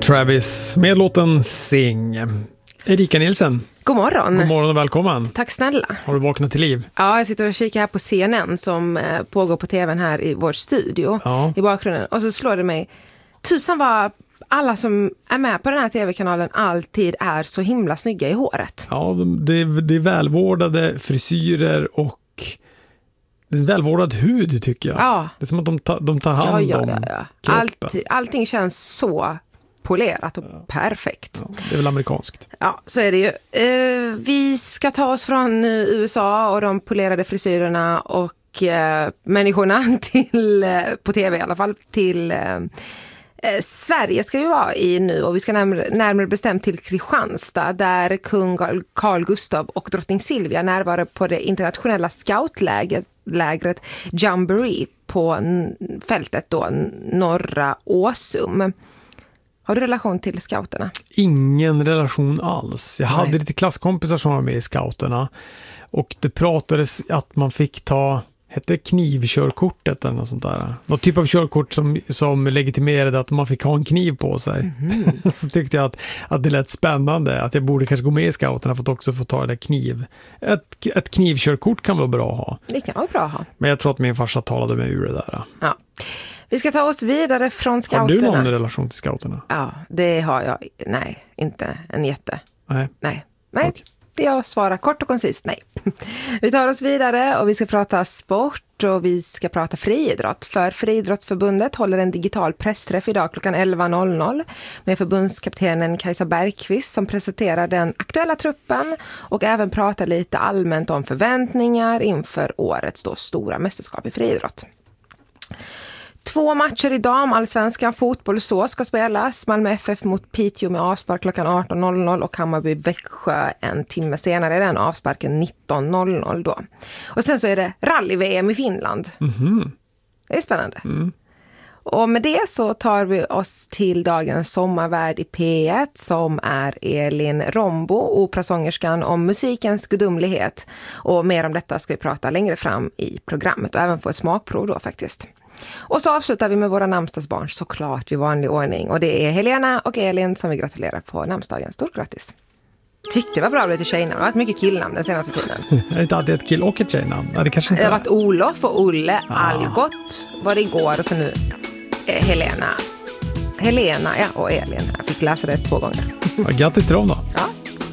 Travis med låten Sing. Erika Nilsen. God morgon. God morgon och välkommen. Tack snälla. Har du vaknat till liv? Ja, jag sitter och kikar här på CNN som pågår på tvn här i vår studio i bakgrunden. Och så slår det mig, tusan vad alla som är med på den här tv-kanalen alltid är så himla snygga i håret. Ja, det är välvårdade frisyrer och det är en välvårdad hud tycker jag. Ja. Det är som att de tar hand om kroppen. Allting känns så polerat och perfekt. Ja, det är väl amerikanskt. Ja, så är det ju. Vi ska ta oss från USA och de polerade frisyrerna och människorna till, på tv i alla fall, till Sverige ska vi vara i nu och vi ska närmare bestämt till Kristianstad där kung Carl Gustaf och drottning Silvia närvarar på det internationella scoutlägret Jamboree på fältet då norra Åsum. Har du relation till scouterna? Ingen relation alls. Jag hade lite klasskompisar som var med i scouterna och det pratades att man fick ta, hette det knivkörkortet eller något sånt där? Något typ av körkort som legitimerade att man fick ha en kniv på sig. Mm-hmm. Så tyckte jag att det lät spännande att jag borde kanske gå med i scouterna för att också få ta det kniv. Ett knivkörkort kan vara bra att ha. Det kan vara bra att ha. Men jag tror att min farsa talade mig ur det där. Ja. Vi ska ta oss vidare från scouterna. Har du någon relation till scouterna? Ja, det har jag. Nej, inte en jätte. Nej. Okay. Jag svarar kort och koncist nej. Vi tar oss vidare och vi ska prata sport och vi ska prata friidrott. För Friidrottsförbundet håller en digital pressträff idag klockan 11.00 med förbundskaptenen Kajsa Bergqvist som presenterar den aktuella truppen och även pratar lite allmänt om förväntningar inför årets då stora mästerskap i friidrott. 2 matcher i damallsvenskan fotboll så ska spelas. Malmö FF mot Piteå med avspark klockan 18.00 och Hammarby-Växjö en timme senare är den avsparken 19.00 då. Och sen så är det rally-VM i Finland. Mm-hmm. Det är spännande. Mm. Och med det så tar vi oss till dagens sommarvärd i P1 som är Elin Rombo, operasångerskan om musikens gudomlighet. Och mer om detta ska vi prata längre fram i programmet och även få ett smakprov då faktiskt. Och så avslutar vi med våra namnsdagsbarn såklart i vanlig ordning. Och det är Helena och Elin som vi gratulerar på namnsdagen. Stort grattis! Tyckte det var bra att bli till tjejnamn. Det har varit mycket killnamn den senaste tiden. Är det inte alltid ett kill och ett tjejnamn? Nej, det kanske inte det har varit Olof och Olle, Algot var det igår och så nu Helena och Elin. Jag fick läsa det 2 gånger. Ja, grattis till dem då! Ja.